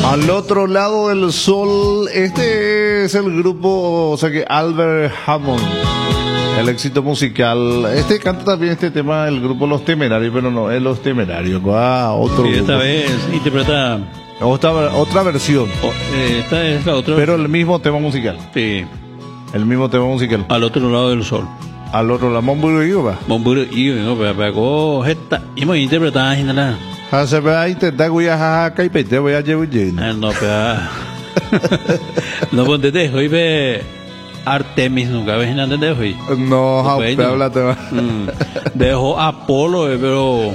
Al otro lado del sol, este es el grupo, o sea que Albert Hammond, el éxito musical. Este canta también este tema el grupo Los Temerarios, pero no es Los Temerarios, otro Sí, esta grupo. vez interpreta. Otra versión, Esta es la otra. pero el mismo tema musical. Sí, El mismo tema musical. al otro lado del sol. Al otro lado, Momburio va. Bomburo y no, pero esta. Y me interpreta nada. Hace va intentar voy a caipete, voy a llevar lleno. No, pero. No, ponte te hoy ve Artemis, nunca ves nada de hoy. No, Pues, habla tema. Dejó Apolo, pero.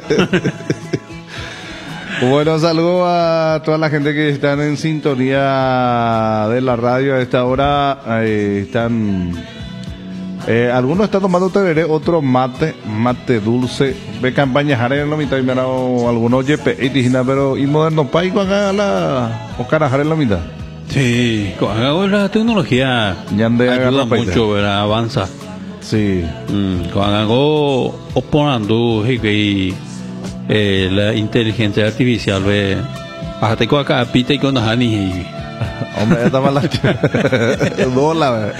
Bueno, saludo a toda la gente que están en sintonía de la radio a esta hora. Algunos están tomando tereré, otros mate dulce. Ve campaña jare en la mitad y me han dado algunos yepe y dijina, pero y moderno país con la o cara jare en la mitad. Sí, con la tecnología Ñande ayuda agarra paita. mucho, ¿verdad? Avanza. Sí. Con algo oponando y la inteligencia artificial ve bájate con acá pita y con Dani. Hombre, está mal la dólar.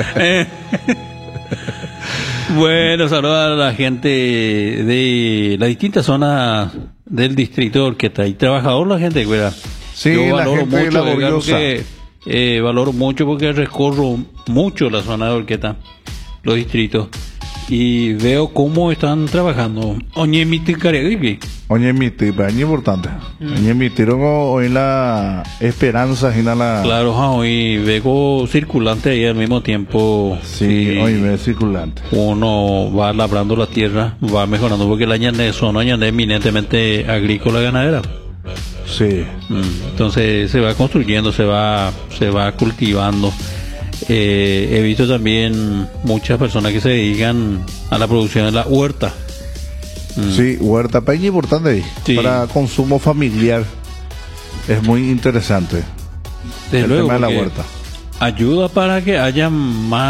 Bueno, saludos a la gente de las distintas zonas del distrito de Orqueta y trabajador la gente, ¿verdad? Sí, yo la valoro gente mucho, laboriosa. valoro mucho porque recorro mucho la zona de Orqueta, los distritos, y veo cómo están trabajando. Oye, mi ticaré, Oye, mi tip, es importante. Oye, mi tiro hoy la esperanza y la. claro, hoy veo circulante ahí al mismo tiempo. Sí, hoy me es circulante. Uno va labrando la tierra, va mejorando, porque la ñandé son ñandé eminentemente agrícola ganadera. Sí. Entonces se va construyendo, se va cultivando. He visto también muchas personas que se dedican a la producción de la huerta. Sí, huerta peña importante ahí. Sí. Para consumo familiar. Es muy interesante. Desde el luego, tema de la porque huerta. ayuda para que haya más